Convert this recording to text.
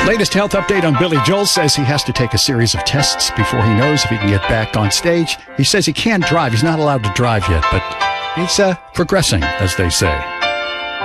Latest health update on Billy Joel says he has to take a series of tests before he knows if he can get back on stage. He says he can't drive. He's not allowed to drive yet, but he's progressing, as they say.